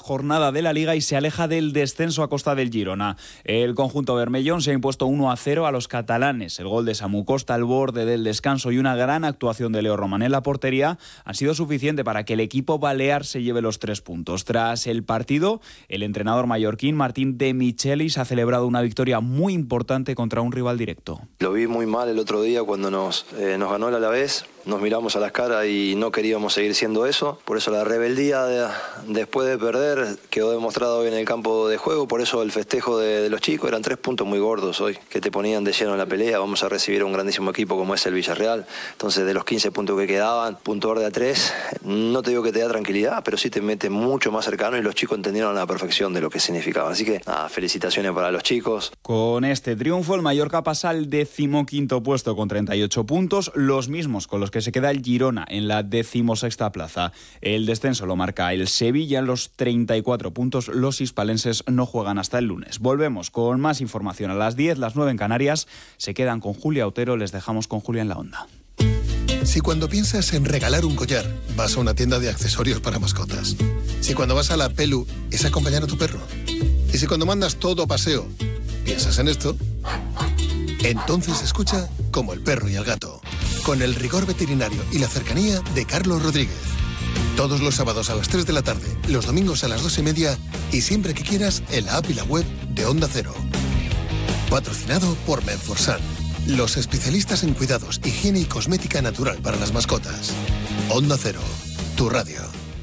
jornada de la Liga y se aleja del descenso a costa del Girona. El conjunto bermellón se ha impuesto 1-0 a los catalanes. El gol de Samu Costa al borde del descanso y una gran actuación de Leo Román en la portería han sido suficiente para que el equipo balear se lleve los 3 puntos. Tras el partido, el entrenador mallorquín Martín de Michelis ha celebrado una victoria muy importante contra un rival directo. Lo vi muy mal el otro día cuando nos ganó el Alavés. Nos miramos a las caras y no queríamos seguir siendo eso. Por eso la rebeldía después de perder quedó demostrado hoy en el campo de juego. Por eso el festejo de los chicos. Eran 3 puntos muy gordos hoy que te ponían de lleno en la pelea. Vamos a recibir a un grandísimo equipo como es el Villarreal. Entonces, de los 15 puntos que quedaban, punto de a 3, no te digo que te da tranquilidad, pero sí te mete mucho más cercano y los chicos entendieron a la perfección de lo que significaba. Así que, felicitaciones para los chicos. Con este triunfo, el Mallorca pasa al 15º puesto con 38 puntos, los mismos con los que se queda el Girona en la 16ª plaza. El descenso lo marca el Sevilla en los 34 puntos. Los hispalenses no juegan hasta el lunes. Volvemos con más información a las 10, las 9 en Canarias. Se quedan con Julia Otero, les dejamos con Julia en la onda. Si cuando piensas en regalar un collar, vas a una tienda de accesorios para mascotas. Si cuando vas a la Pelu es acompañar a tu perro. Y si cuando mandas todo a paseo, piensas en esto, entonces escucha Como el perro y el gato, con el rigor veterinario y la cercanía de Carlos Rodríguez. Todos los sábados a las 3 de la tarde, los domingos a las 2:30 y siempre que quieras en la app y la web de Onda Cero. Patrocinado por Menforsan, los especialistas en cuidados, higiene y cosmética natural para las mascotas. Onda Cero, tu radio.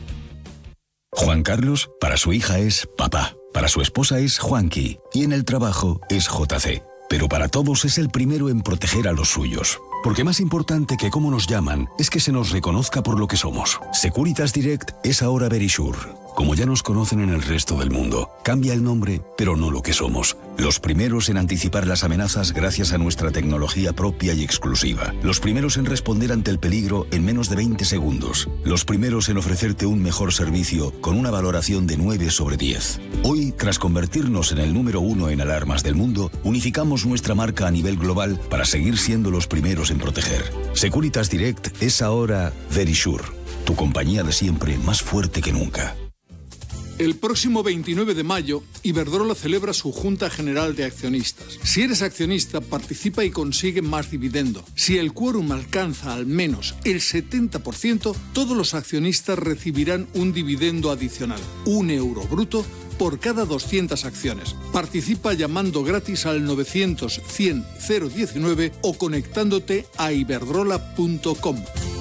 Juan Carlos, para su hija es papá, para su esposa es Juanqui y en el trabajo es JC. Pero para todos es el primero en proteger a los suyos. Porque más importante que cómo nos llaman es que se nos reconozca por lo que somos. Securitas Direct es ahora Verisure. Como ya nos conocen en el resto del mundo, cambia el nombre, pero no lo que somos. Los primeros en anticipar las amenazas gracias a nuestra tecnología propia y exclusiva. Los primeros en responder ante el peligro en menos de 20 segundos. Los primeros en ofrecerte un mejor servicio con una valoración de 9 sobre 10. Hoy, tras convertirnos en el número 1 en alarmas del mundo, unificamos nuestra marca a nivel global para seguir siendo los primeros en proteger. Securitas Direct es ahora Verisure, tu compañía de siempre más fuerte que nunca. El próximo 29 de mayo, Iberdrola celebra su Junta General de Accionistas. Si eres accionista, participa y consigue más dividendo. Si el quórum alcanza al menos el 70%, todos los accionistas recibirán un dividendo adicional, €1 bruto, por cada 200 acciones. Participa llamando gratis al 900 100 019 o conectándote a iberdrola.com.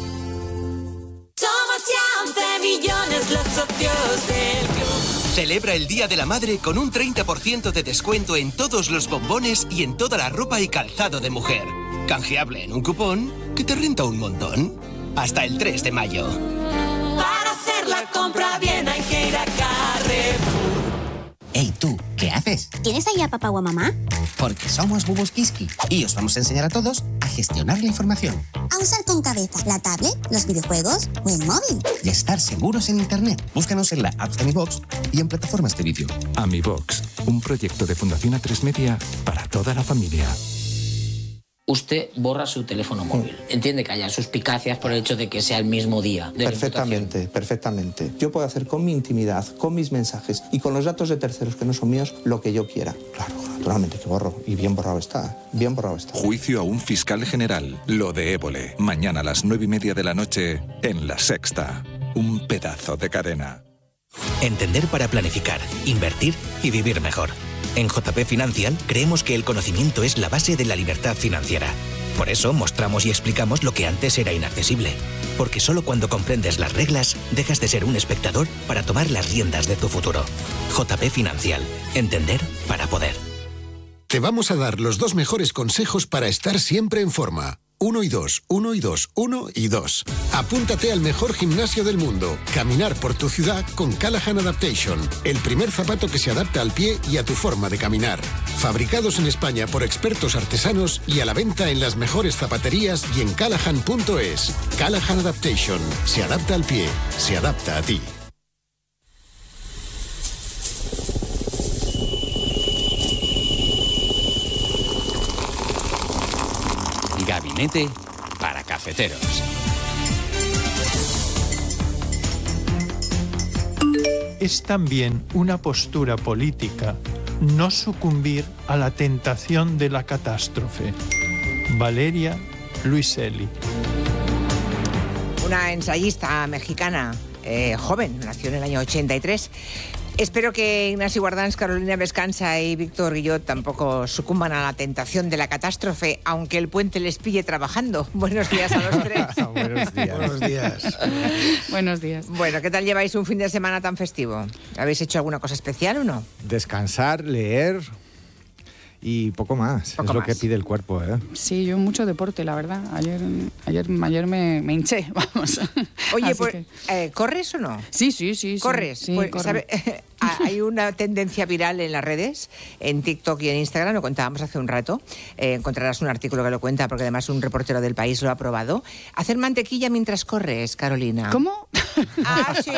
Somos ya 11 millones los socios del club. Celebra el Día de la Madre con un 30% de descuento en todos los bombones y en toda la ropa y calzado de mujer. Canjeable en un cupón que te renta un montón. Hasta el 3 de mayo. Para hacer la compra bien hay que ir a Carrefour. Ey, tú, ¿qué haces? ¿Tienes ahí a papá o a mamá? Porque somos Bubus Kiski y os vamos a enseñar a todos a gestionar la información. A usar con cabeza la tablet, los videojuegos o el móvil. Y a estar seguros en Internet. Búscanos en la app de Mi Box y en plataformas de vídeo. AmiBox, un proyecto de Fundación A3 Media para toda la familia. Usted borra su teléfono móvil. Entiende que haya suspicacias por el hecho de que sea el mismo día de Perfectamente, perfectamente. Yo puedo hacer con mi intimidad, con mis mensajes y con los datos de terceros que no son míos lo que yo quiera. Claro, naturalmente que borro. Y bien borrado está. Bien borrado está. Juicio a un fiscal general. Lo de Évole. Mañana a las 9:30 de la noche en La Sexta. Un pedazo de cadena. Entender para planificar, invertir y vivir mejor. En JP Financial creemos que el conocimiento es la base de la libertad financiera. Por eso mostramos y explicamos lo que antes era inaccesible. Porque solo cuando comprendes las reglas, dejas de ser un espectador para tomar las riendas de tu futuro. JP Financial. Entender para poder. Te vamos a dar los 2 mejores consejos para estar siempre en forma. 1 y 2, 1 y 2, 1 y 2. Apúntate al mejor gimnasio del mundo. Caminar por tu ciudad con Callahan Adaptation. El primer zapato que se adapta al pie y a tu forma de caminar. Fabricados en España por expertos artesanos y a la venta en las mejores zapaterías y en callahan.es. Callahan Adaptation. Se adapta al pie. Se adapta a ti. Gabinete para cafeteros. es también una postura política no sucumbir a la tentación de la catástrofe. Valeria Luiselli. Una ensayista mexicana, joven, nació en el año 83. Espero que Ignasi Guardans, Carolina Vescanza y Víctor Guillot tampoco sucumban a la tentación de la catástrofe, aunque el puente les pille trabajando. Buenos días a los tres. Buenos días. Buenos días. Buenos días. Bueno, ¿qué tal lleváis un fin de semana tan festivo? ¿Habéis hecho alguna cosa especial o no? Descansar, leer y poco más. Poco es lo más. que pide el cuerpo, ¿eh? Sí, yo mucho deporte, la verdad. Ayer me hinché, vamos. Oye, Así pues, ¿corres o no? Sí. ¿Corres? Sí, Pues, corro. ¿sabe? Hay una tendencia viral en las redes, en TikTok y en Instagram, lo contábamos hace un rato. Encontrarás un artículo que lo cuenta, porque además un reportero del País lo ha probado. Hacer mantequilla mientras corres, Carolina. ¿Cómo? Ah, sí.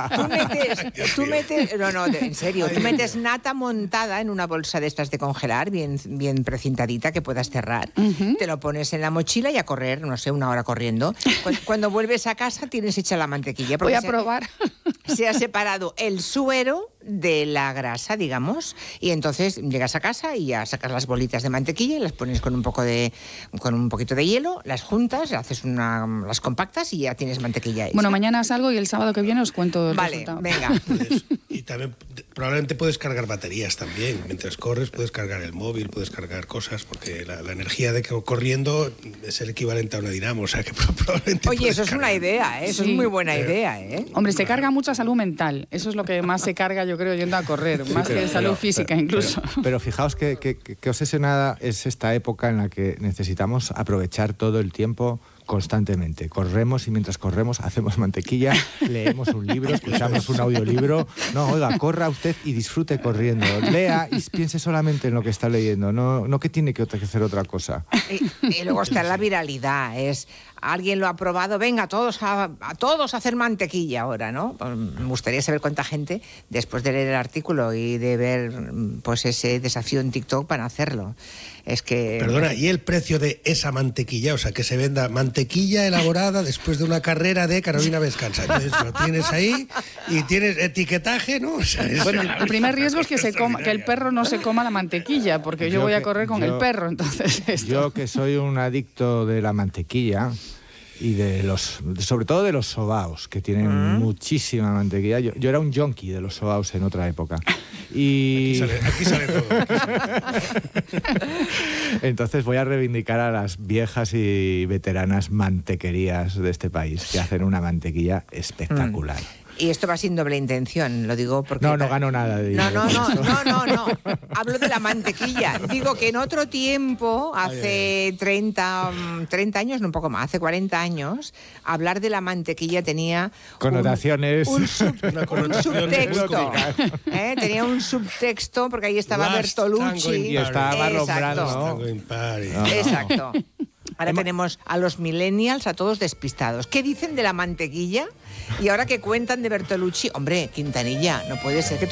Tú metes, no, en serio, tú metes nata montada en una bolsa de estas de congelar, bien precintadita, que puedas cerrar. Te lo pones en la mochila y a correr, no sé, 1 hora corriendo. Cuando vuelves a casa tienes hecha la mantequilla. Voy a probar. Se ha separado el suero de la grasa, digamos, y entonces llegas a casa y ya sacas las bolitas de mantequilla y las pones con un poquito de hielo, las juntas, haces las compactas y ya tienes mantequilla hecha. Bueno, mañana salgo y el sábado que viene os cuento el resultado. Venga. Y también probablemente puedes cargar baterías también. Mientras corres puedes cargar el móvil, puedes cargar cosas, porque la energía de corriendo es el equivalente a una dinamo, o sea que probablemente... Oye, eso es una idea, ¿eh? Eso es muy buena idea, ¿eh? Hombre, se carga mucha salud mental. Eso es lo que más se carga, yo creo, yendo a correr. Más que salud física, incluso. Pero fijaos que obsesionada es esta época en la que necesitamos aprovechar todo el tiempo constantemente. Corremos y mientras corremos hacemos mantequilla, leemos un libro, escuchamos un audiolibro. No, oiga, corra usted y disfrute corriendo. Lea y piense solamente en lo que está leyendo, no que tiene que hacer otra cosa. Y luego está la viralidad, alguien lo ha probado, venga, a todos a hacer mantequilla ahora, ¿no? Pues me gustaría saber cuánta gente, después de leer el artículo y de ver pues ese desafío en TikTok, van a hacerlo. Es que... Perdona, ¿y el precio de esa mantequilla? O sea, que se venda mantequilla elaborada después de una carrera de Carolina Vescanza. Entonces lo tienes ahí y tienes etiquetaje, ¿no? O sea, bueno, el primer riesgo es que el perro no se coma la mantequilla, porque yo voy a correr con el perro, entonces... Yo que soy un adicto de la mantequilla y sobre todo de los sobaos, que tienen muchísima mantequilla. Yo era un yonki de los sobaos en otra época. Y... Aquí sale todo. Entonces voy a reivindicar a las viejas y veteranas mantequerías de este país, que hacen una mantequilla espectacular. Y esto va sin doble intención, lo digo porque... No gano nada de dinero. No. Hablo de la mantequilla. Digo que en otro tiempo, hace 30 años, no un poco más, hace 40 años, hablar de la mantequilla tenía... connotaciones... Un subtexto. Tenía un subtexto, porque ahí estaba Bertolucci. Y estaba Rombrano. Exacto. Ahora tenemos a los millennials, a todos despistados. ¿Qué dicen de la mantequilla? Y ahora que cuentan de Bertolucci, hombre, Quintanilla, no puede ser que